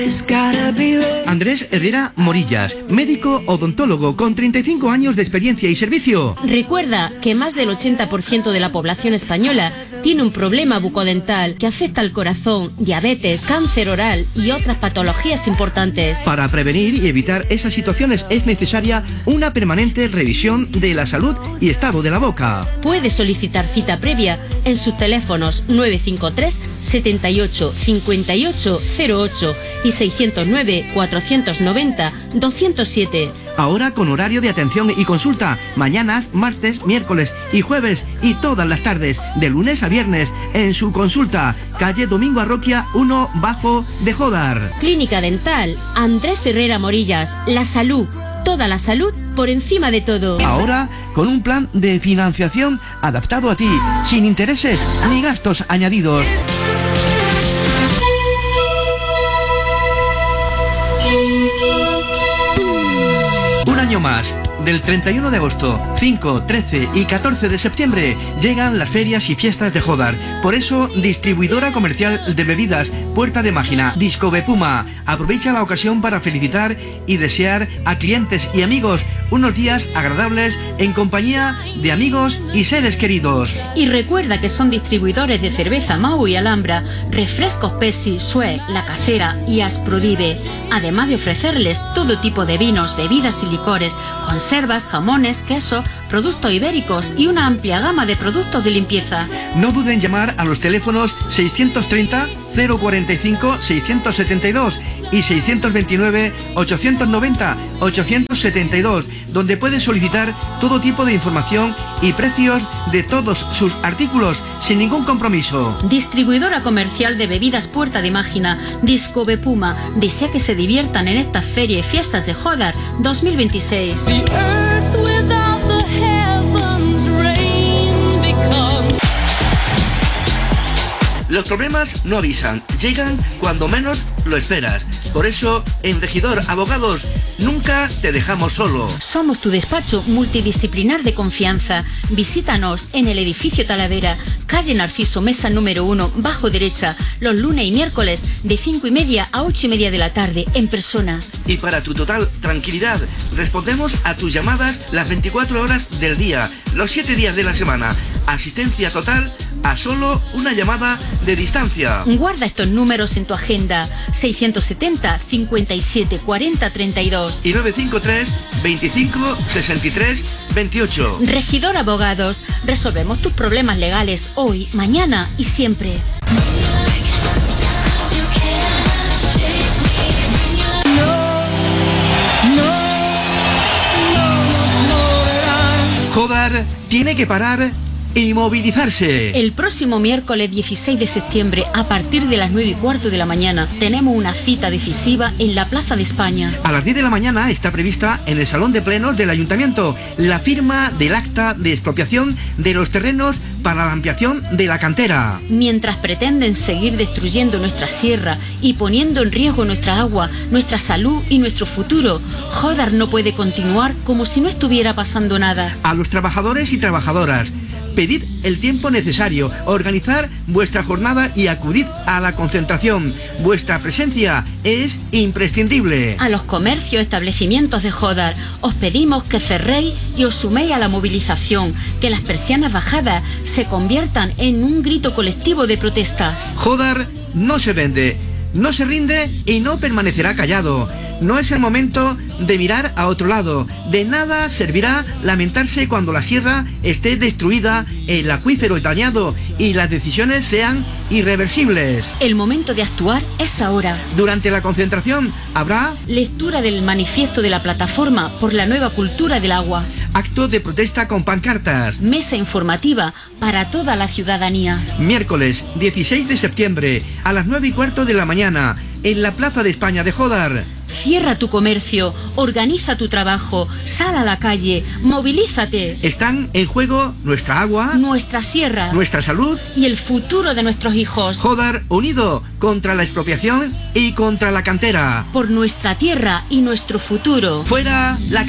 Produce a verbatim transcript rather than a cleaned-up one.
Andrés Herrera Morillas, médico odontólogo con treinta y cinco años de experiencia y servicio. Recuerda que más del ochenta por ciento de la población española tiene un problema bucodental que afecta al corazón, diabetes, cáncer oral y otras patologías importantes. Para prevenir y evitar esas situaciones es necesaria una permanente revisión de la salud y estado de la boca. Puede solicitar cita previa en sus teléfonos nueve cinco tres, setenta y ocho, cincuenta y ocho cero ocho y seiscientos nueve, cuatrocientos noventa, doscientos siete. Ahora con horario de atención y consulta, mañanas, martes, miércoles y jueves y todas las tardes, de lunes a viernes, en su consulta, calle Domingo Arroquia uno bajo de Jódar. Clínica Dental Andrés Herrera Morillas, la salud, toda la salud por encima de todo. Ahora con un plan de financiación adaptado a ti, sin intereses ni gastos añadidos. Un año más, del treinta y uno de agosto, cinco, trece y catorce de septiembre, llegan las ferias y fiestas de Jódar. Por eso, distribuidora comercial de bebidas Puerta de Máquina, Discobepuma, aprovecha la ocasión para felicitar y desear a clientes y amigos unos días agradables en compañía de amigos y seres queridos. Y recuerda que son distribuidores de cerveza Mau y Alhambra, refrescos Pepsi, Sue, La Casera y Asprodive, además de ofrecerles todo tipo de vinos, bebidas y licores, conservas, jamones, queso, productos ibéricos y una amplia gama de productos de limpieza. No duden en llamar a los teléfonos seiscientos treinta, cero cuarenta y cinco, seiscientos setenta y dos y seiscientos veintinueve, ochocientos noventa, ochocientos setenta y dos, donde pueden solicitar todo tipo de información y precios de todos sus artículos sin ningún compromiso. Distribuidora comercial de bebidas Puerta de Máquina, Discobepuma, desea que se diviertan en esta feria y fiestas de Jódar dos mil veintiséis. Los problemas no avisan, llegan cuando menos lo esperas. Por eso, en Regidor Abogados, nunca te dejamos solo. Somos tu despacho multidisciplinar de confianza. Visítanos en el edificio Talavera, calle Narciso, mesa número uno, bajo derecha, los lunes y miércoles de cinco y media a ocho y media de la tarde, en persona. Y para tu total tranquilidad, respondemos a tus llamadas las veinticuatro horas del día, los siete días de la semana. Asistencia total a solo una llamada de distancia. Guarda estos números en tu agenda: seiscientos setenta, cincuenta y siete, cuarenta, treinta y dos y nueve cinco tres, veinticinco, sesenta y tres, veintiocho. Regidor Abogados, resolvemos tus problemas legales hoy, mañana y siempre. Jódar tiene que parar y movilizarse. El próximo miércoles dieciséis de septiembre, a partir de las nueve y cuarto de la mañana, tenemos una cita decisiva en la Plaza de España. A las diez de la mañana está prevista en el Salón de Plenos del Ayuntamiento la firma del acta de expropiación de los terrenos para la ampliación de la cantera. Mientras pretenden seguir destruyendo nuestra sierra y poniendo en riesgo nuestra agua, nuestra salud y nuestro futuro, Jódar no puede continuar como si no estuviera pasando nada. A los trabajadores y trabajadoras, pedid el tiempo necesario, organizar vuestra jornada y acudid a la concentración. Vuestra presencia es imprescindible. A los comercios, establecimientos de Jódar, os pedimos que cerréis y os suméis a la movilización, que las persianas bajadas se conviertan en un grito colectivo de protesta. Jódar no se vende, no se rinde y no permanecerá callado. No es el momento de mirar a otro lado. De nada servirá lamentarse cuando la sierra esté destruida, el acuífero dañado y las decisiones sean irreversibles. El momento de actuar es ahora. Durante la concentración habrá lectura del manifiesto de la Plataforma por la Nueva Cultura del Agua. Acto de protesta con pancartas. Mesa informativa para toda la ciudadanía. Miércoles dieciséis de septiembre a las nueve y cuarto de la mañana en la Plaza de España de Jódar. Cierra tu comercio, organiza tu trabajo, sal a la calle, movilízate. Están en juego nuestra agua, nuestra sierra, nuestra salud y el futuro de nuestros hijos. Jódar unido contra la expropiación y contra la cantera. Por nuestra tierra y nuestro futuro. Fuera la